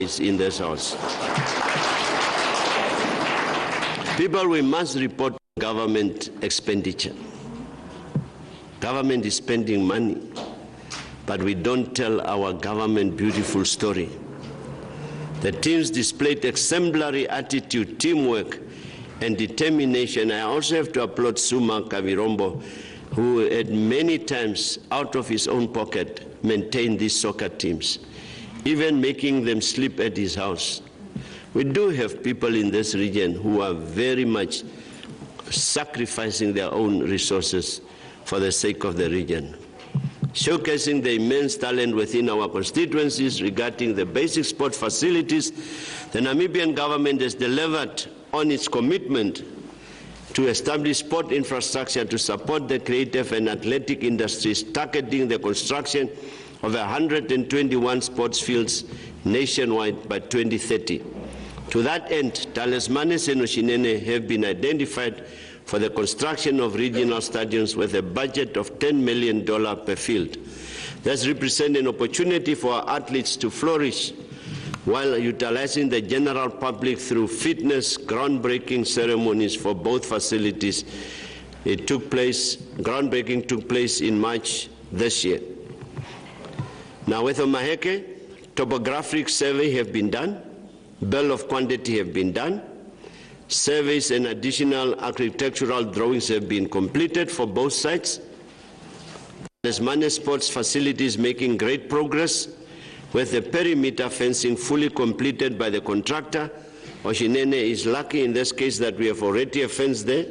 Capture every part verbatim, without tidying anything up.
in this house. People, we must report government expenditure. Government is spending money, but we don't tell our government beautiful story. The teams displayed exemplary attitude, teamwork, and determination. I also have to applaud Suma Kavirombo, who had many times, out of his own pocket, maintained these soccer teams, even making them sleep at his house. We do have people in this region who are very much sacrificing their own resources for the sake of the region. Showcasing the immense talent within our constituencies regarding the basic sport facilities, the Namibian government has delivered on its commitment to establish sport infrastructure to support the creative and athletic industries, targeting the construction of one hundred twenty-one sports fields nationwide by twenty thirty. To that end, Talismanes and Oshinene have been identified for the construction of regional stadiums with a budget of ten million dollars per field. This represents an opportunity for our athletes to flourish while utilizing the general public through fitness groundbreaking ceremonies for both facilities. It took place, groundbreaking took place in March this year. Now with Omaheke, topographic survey have been done, bill of quantity have been done, surveys and additional architectural drawings have been completed for both sites. Talismanes Sports facilities making great progress with the perimeter fencing fully completed by the contractor. Oshinene is lucky in this case that we have already a fence there.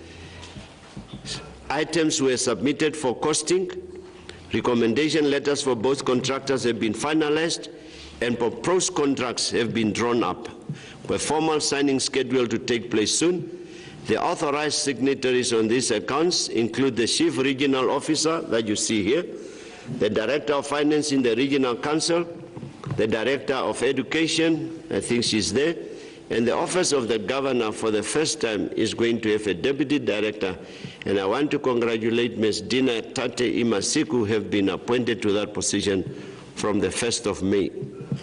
Items were submitted for costing. Recommendation letters for both contractors have been finalized and proposed contracts have been drawn up, with formal signing scheduled to take place soon. The authorized signatories on these accounts include the Chief Regional Officer that you see here, the Director of Finance in the Regional Council, the Director of Education, I think she's there, and the Office of the Governor for the first time is going to have a Deputy Director, and I want to congratulate Miz Dina Tate Imasiku, who have been appointed to that position from the first of May.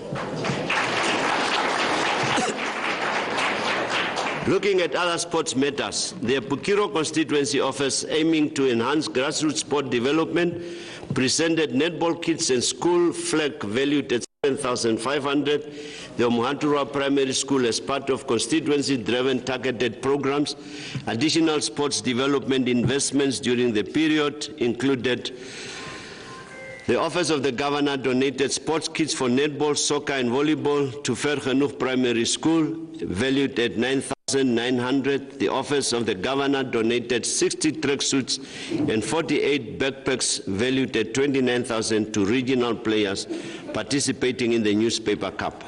Looking at other sports matters, the Pukiro constituency office aiming to enhance grassroots sport development presented netball kits and school flag valued at seven thousand five hundred dollars. The Omuhaturwa Primary School, as part of constituency-driven targeted programs, additional sports development investments during the period included the Office of the Governor donated sports kits for netball, soccer, and volleyball to Vergenoeg Primary School, valued at nine thousand nine hundred dollars. The Office of the Governor donated sixty tracksuits and forty-eight backpacks, valued at twenty-nine thousand dollars, to regional players participating in the Newspaper Cup.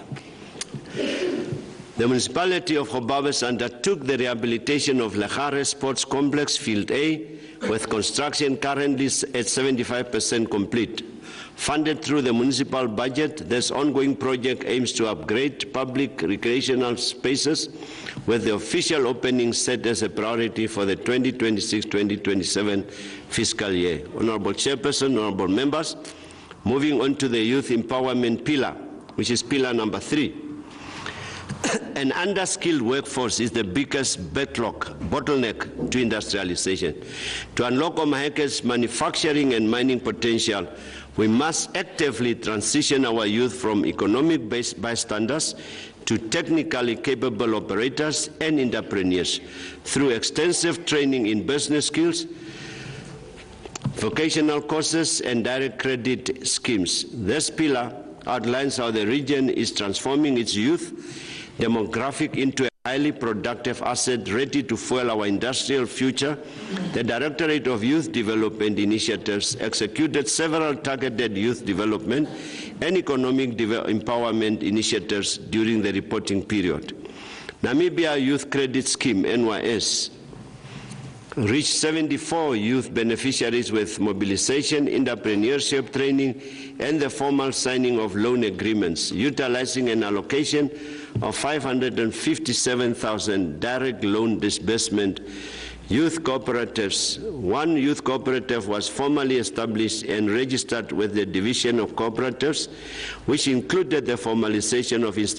The municipality of Gobabis undertook the rehabilitation of Legare Sports Complex Field A, with construction currently at seventy-five percent complete. Funded through the municipal budget, this ongoing project aims to upgrade public recreational spaces, with the official opening set as a priority for the twenty twenty-six twenty twenty-seven fiscal year. Honorable Chairperson, honorable members, moving on to the youth empowerment pillar, which is pillar number three. An underskilled workforce is the biggest backlog, bottleneck to industrialization. To unlock Omaheke's manufacturing and mining potential, we must actively transition our youth from economic-based bystanders to technically capable operators and entrepreneurs through extensive training in business skills, vocational courses, and direct credit schemes. This pillar outlines how the region is transforming its youth demographic into a highly productive asset ready to fuel our industrial future. The Directorate of Youth Development Initiatives executed several targeted youth development and economic empowerment initiatives during the reporting period. Namibia Youth Credit Scheme, N Y S, reached seventy-four youth beneficiaries with mobilization, entrepreneurship training, and the formal signing of loan agreements, utilizing an allocation of five hundred fifty-seven thousand direct loan disbursement Youth cooperatives. One youth cooperative was formally established and registered with the Division of Cooperatives, which included the formalization of institutions